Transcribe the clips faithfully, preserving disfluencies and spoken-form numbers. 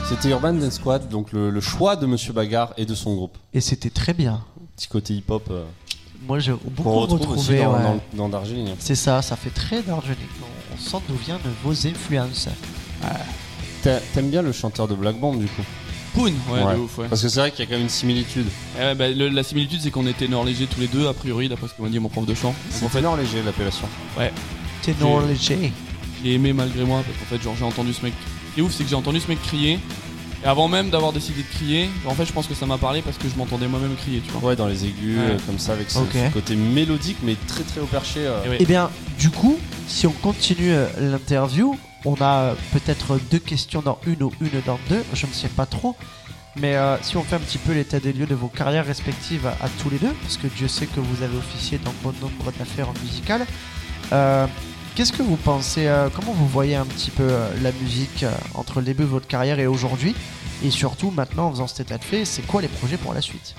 C'était Urban Dance Squad, donc le, le choix de Monsieur Bagarre et de son groupe. Et c'était très bien. Petit côté hip-hop. Euh, Moi j'ai beaucoup qu'on retrouve retrouvé. aussi dans, Ouais. dans, dans Darjeeling. C'est ça, ça fait très Darjeeling. On, on sent d'où viennent vos influences. Ouais. T'a, t'aimes bien le chanteur de Black Band du coup? Poon, ouais, Ouais. de ouf, ouais. Parce que c'est vrai qu'il y a quand même une similitude. Eh ouais, bah, le- la similitude, c'est qu'on est ténors légers tous les deux, a priori, d'après ce que m'a dit mon prof de chant. C'est En fait, ténor léger l'appellation. Ténor J'ai- léger. j'ai aimé malgré moi, parce qu'en fait, genre, j'ai entendu ce mec. Ce qui est ouf, c'est que j'ai entendu ce mec crier. Et avant même d'avoir décidé de crier, genre, en fait, je pense que ça m'a parlé parce que je m'entendais moi-même crier, tu vois. Ouais, dans les aigus, Ouais. euh, comme ça, avec ce, Ok. ce côté mélodique, mais très très haut perché. euh. Et ouais. Eh bien, du coup, si on continue euh, l'interview, on a euh, peut-être deux questions dans une ou une dans deux, je ne sais pas trop. Mais euh, si on fait un petit peu l'état des lieux de vos carrières respectives à, à tous les deux, parce que Dieu sait que vous avez officié dans bon nombre d'affaires musicales, euh, qu'est-ce que vous pensez, euh, comment vous voyez un petit peu euh, la musique euh, entre le début de votre carrière et aujourd'hui? Et surtout, maintenant, en faisant cet état de fait, c'est quoi les projets pour la suite?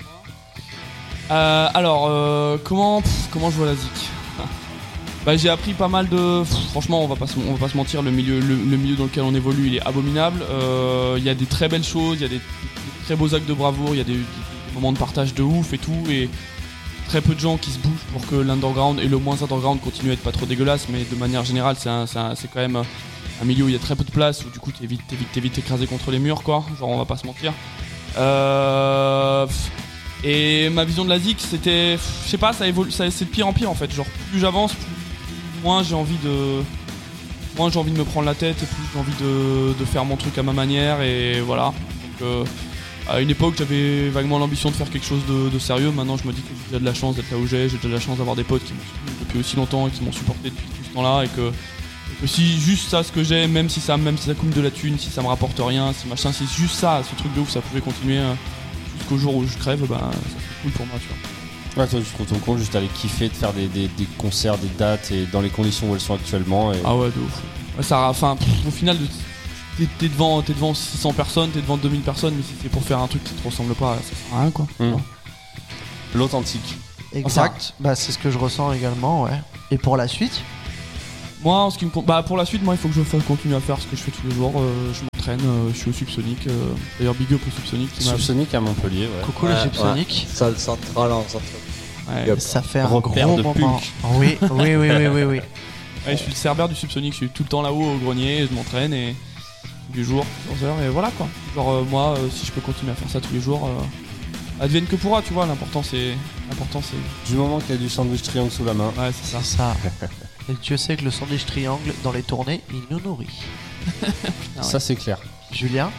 Euh, alors, euh, comment, pff, comment je vois la zik? Bah, j'ai appris pas mal de. Pff, franchement, on va pas se, on va pas se mentir, le milieu, le, le milieu dans lequel on évolue, il est abominable. Euh, Il y a des très belles choses, il y a des, des très beaux actes de bravoure, il y a des, des moments de partage de ouf et tout, et très peu de gens qui se bougent pour que l'underground et le moins underground continue à être pas trop dégueulasse, mais de manière générale, c'est, un, c'est, un, c'est quand même un milieu où il y a très peu de place, où du coup t'es vite, t'es vite, t'es vite écrasé contre les murs, quoi. Genre, on va pas se mentir. Euh. Pff, Et ma vision de la zik, c'était, je sais pas, ça évolue, ça, c'est de pire en pire en fait. Genre plus j'avance, plus moins j'ai envie de, moins j'ai envie de me prendre la tête et plus j'ai envie de, de faire mon truc à ma manière et voilà. Donc euh, à une époque j'avais vaguement l'ambition de faire quelque chose de, de sérieux. Maintenant je me dis que j'ai déjà de la chance d'être là où j'ai, j'ai déjà de la chance d'avoir des potes qui m'ont soutenu depuis aussi longtemps et qui m'ont supporté depuis tout ce temps-là et que, et que si juste ça ce que j'ai, même si ça, même si ça coûte de la thune, si ça me rapporte rien, si machin, si juste ça, ce truc de ouf, ça pouvait continuer. Euh, Jusqu'au jour où je crève, bah, ça serait cool pour moi, tu vois. Ouais, toi, tu trouves ton compte juste aller kiffer, de faire des, des, des concerts, des dates et dans les conditions où elles sont actuellement. Et... Ah ouais, de ouf. Ouais, ça, enfin, pff, au final, t'es, t'es devant, t'es devant six cents personnes, t'es devant deux mille personnes, mais si c'est pour faire un truc qui te ressemble pas, ça sert à rien, quoi. Mmh. L'authentique. Exact, bah, c'est ce que je ressens également, ouais. Et pour la suite? Moi, en ce qui me compte, bah pour la suite, moi, il faut que je fasse, continue à faire ce que je fais tous les jours. Euh, je m'entraîne, euh, je suis au Subsonic. Euh, d'ailleurs, big up au Subsonic. Qui m'a... Subsonic à Montpellier, ouais. Coucou le Ouais, Subsonic. ouais. Salle centrale en centre. Ouais. Yep. Ça fait un Repère gros de moment. punk. Oui, oui, oui, oui, oui, oui. Ouais, je suis le cerbère du Subsonic. Je suis tout le temps là-haut au grenier, je m'entraîne et tous les jours, plusieurs heures et voilà quoi. Genre euh, moi, euh, si je peux continuer à faire ça tous les jours, euh, advienne que pourra, tu vois. L'important c'est, l'important c'est. Du moment qu'il y a du sandwich triangle sous la main. Ouais, c'est ça. C'est ça. Et Dieu sait que le sandwich triangle, dans les tournées, il nous nourrit. Ah Ça, c'est clair. Julien?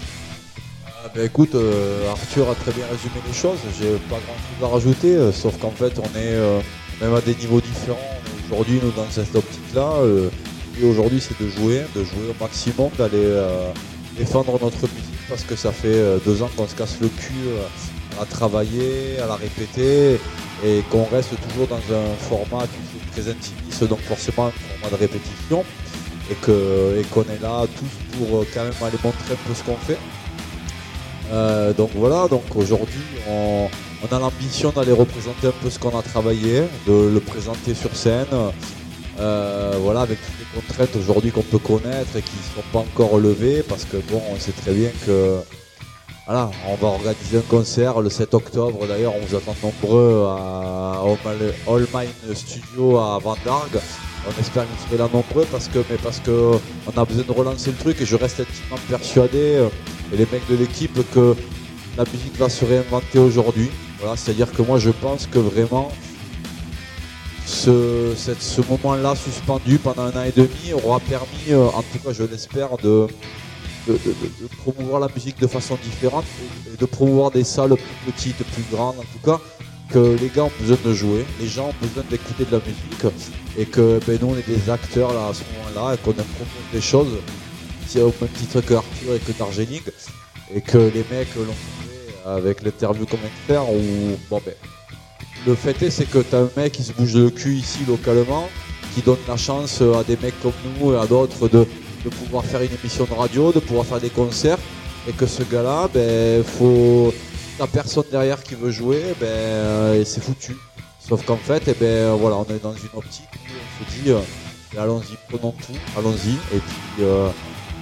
Ah bah écoute, euh, Arthur a très bien résumé les choses, j'ai pas grand chose à rajouter, euh, sauf qu'en fait on est euh, même à des niveaux différents. Aujourd'hui nous dans cette optique là, euh, et aujourd'hui c'est de jouer, de jouer au maximum, d'aller euh, défendre notre musique parce que ça fait euh, deux ans qu'on se casse le cul euh, à travailler, à la répéter et qu'on reste toujours dans un format qui est très intimiste, donc forcément un format de répétition et que et qu'on est là tous pour euh, quand même aller montrer un peu ce qu'on fait. Euh, donc voilà, donc aujourd'hui on, on a l'ambition d'aller représenter un peu ce qu'on a travaillé, de le présenter sur scène, euh, voilà, avec toutes les contraintes aujourd'hui qu'on peut connaître et qui ne sont pas encore relevées parce que bon, on sait très bien que voilà, on va organiser un concert le sept octobre, d'ailleurs on vous attend nombreux à All Mine Studio à Vendargue. On espère que vous serez là nombreux parce que, mais parce que on a besoin de relancer le truc et je reste intimement persuadé, et les mecs de l'équipe, que la musique va se réinventer aujourd'hui. Voilà, c'est-à-dire que moi je pense que vraiment ce, cette, ce moment-là suspendu pendant un an et demi aura permis, euh, en tout cas je l'espère, de, de, de, de promouvoir la musique de façon différente et de promouvoir des salles plus petites, plus grandes en tout cas, que les gars ont besoin de jouer, les gens ont besoin d'écouter de la musique et que ben, nous on est des acteurs là à ce moment-là et qu'on impose des choses au même titre que Arthur et que Darjeeling et que les mecs l'ont fait avec l'interview qu'on vient de faire ou bon ben le fait est c'est que t'as un mec qui se bouge le cul ici localement qui donne la chance à des mecs comme nous et à d'autres de, de pouvoir faire une émission de radio, de pouvoir faire des concerts et que ce gars là ben faut t'as personne derrière qui veut jouer, ben euh, et c'est foutu. Sauf qu'en fait, eh ben voilà, on est dans une optique où on se dit, euh, allons-y, prenons tout, allons-y. Et puis, euh,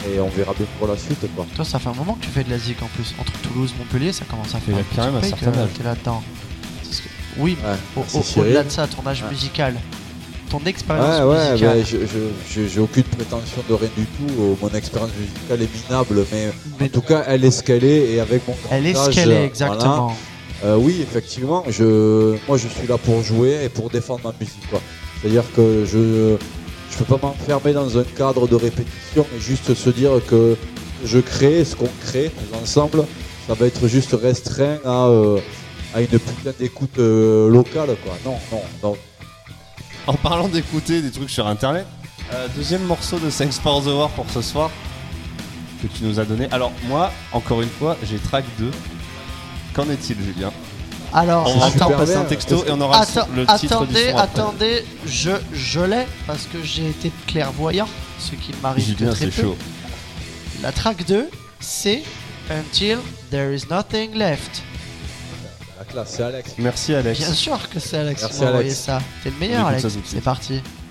et on verra bien pour la suite, quoi. Toi, ça fait un moment que tu fais de la zik en plus. Entre Toulouse, Montpellier, ça commence à faire Il y a un petit quand même un break, certain euh, âge. t'es là-dedans. C'est ce que- Oui, Ouais, au- merci au- Cyril. au-delà de ça, ton âge Ouais. musical, ton expérience Ouais, ouais, musicale. bah, je, je, je- j'ai aucune prétention de rien du tout. euh, Mon expérience musicale est minable, mais, Mais en tout cas, elle est ce qu'elle est, et avec mon elle est grand ce âge, qu'elle est, voilà. exactement. Euh, oui, effectivement, je, moi je suis là pour jouer et pour défendre ma musique, quoi. C'est-à-dire que je je peux pas m'enfermer dans un cadre de répétition et juste se dire que je crée, ce qu'on crée tous ensemble, ça va être juste restreint à, euh, à une putain d'écoute euh, locale, quoi. Non, non, non. En parlant d'écouter des trucs sur internet, euh, deuxième morceau de Thanks for the War pour ce soir que tu nous as donné. Alors moi, encore une fois, j'ai track deux. Qu'en est-il, Julien? Alors, On va attends, encore passer bien. un texto et on aura Attends, le titre du attendez, son après. attendez, je, je l'ai parce que j'ai été clairvoyant, ce qui m'arrive que Julien, très c'est peu. chaud. La track deux, c'est Until There Is Nothing Left. La classe, c'est Alex. Merci Alex. Bien sûr que c'est Alex Merci, qui m'a envoyé Alex. ça. T'es le On meilleur, écoute Alex. ça tout de suite. C'est parti.